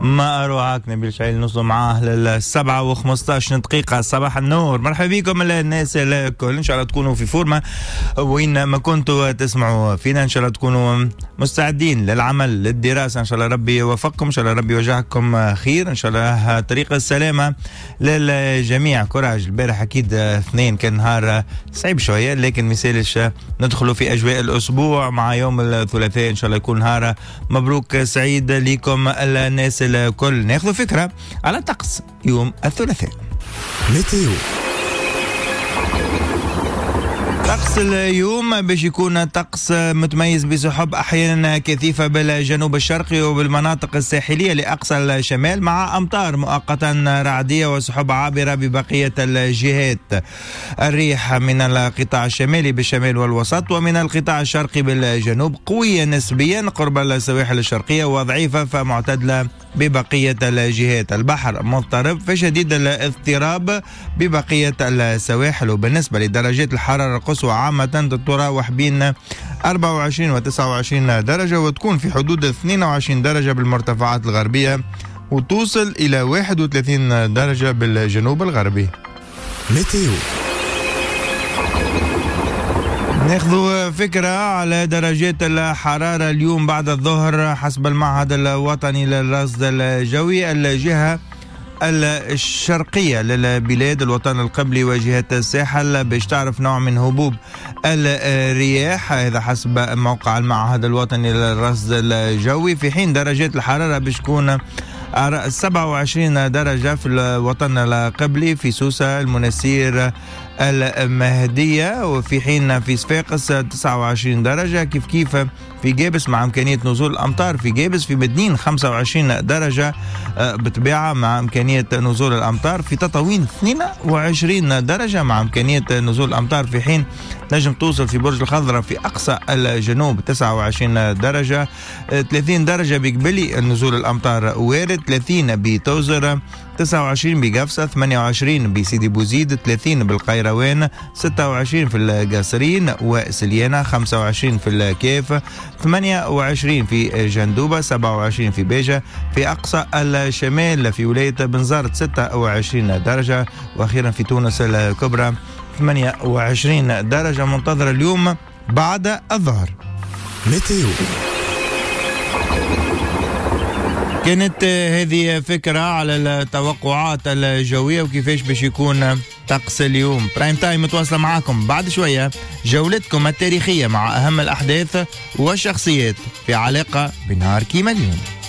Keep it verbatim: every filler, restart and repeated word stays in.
ما أروعك نبيل شعيل نوصل معاه للسبعة وخمستاشر دقيقة. صباح النور، مرحبا بكم الناس الكل، إن شاء الله تكونوا في فورمة وين ما كنتوا تسمعوا فينا. إن شاء الله تكونوا مستعدين للعمل للدراسة، إن شاء الله ربي يوفقكم، إن شاء الله ربي يوجهكم خير، إن شاء الله طريق السلامة للجميع. كوراج. البارح أكيد اثنين كان نهار صعيب شوية، لكن مثالش ندخلوا في أجواء الأسبوع مع يوم الثلاثاء، إن شاء الله يكون نهار مبروك سعيد لكم الناس الكل. ناخذ فكرة على طقس يوم الثلاثاء. ميتيو. طقس اليوم باش يكون طقس متميز بسحب أحيانا كثيفة بالجنوب الشرقي وبالمناطق الساحلية لأقصى الشمال، مع أمطار مؤقتا رعدية وسحب عابرة ببقية الجهات. الريح من القطاع الشمالي بالشمال والوسط ومن القطاع الشرقي بالجنوب قوية نسبيا قرب السواحل الشرقية وضعيفة فمعتدلة ببقية الجهات. البحر مضطرب فشديد الاضطراب ببقية السواحل. وبالنسبة لدرجات الحرارة القصوى عامة تتراوح بين أربعة وعشرين و تسعة وعشرين درجة، وتكون في حدود اثنين وعشرين درجة بالمرتفعات الغربية، وتوصل إلى واحد وثلاثين درجة بالجنوب الغربي. ميتيو. ناخذ فكرة على درجات الحرارة اليوم بعد الظهر حسب المعهد الوطني للرصد الجوي. الجهة الشرقية للبلاد الوطن القبلي وجهة الساحل باش تعرف نوع من هبوب الرياح، هذا حسب موقع المعهد الوطني للرصد الجوي، في حين درجات الحرارة باش تكون سبعة وعشرين درجة في الوطن القبلي، في سوسة، المنسير، المهدية، وفي حين في صفاقس تسعة وعشرين درجة، كيف كيف في جابس مع إمكانية نزول الأمطار في جابس، في مدنين خمسة وعشرين درجة بطبيعة مع إمكانية نزول الأمطار، في تطاوين اثنين وعشرين درجة مع إمكانية نزول الأمطار، في حين نجم توصل في برج الخضرة في أقصى الجنوب تسعة وعشرين درجة، ثلاثين درجة بقبلي نزول الأمطار وارد، ثلاثين بتوزر، تسعة وعشرين بقفصة، ثمانية وعشرين بسيدي بوزيد، ثلاثين بالقيروان، ستة وعشرين في القصرين وسليانة، خمسة وعشرين في الكيف، ثمانية وعشرين في جندوبة، سبعة وعشرين في بيجة، في أقصى الشمال في ولاية بنزرت ستة وعشرين درجة، وأخيرا في تونس الكبرى ثمانية وعشرين درجة منتظرة اليوم بعد الظهر. ميتيو. كانت هذه فكرة على التوقعات الجوية وكيفاش باش يكون طقس اليوم. برايم تايم متواصلة معاكم بعد شوية، جولتكم التاريخية مع أهم الأحداث والشخصيات في علاقة بنهار كيما اليوم.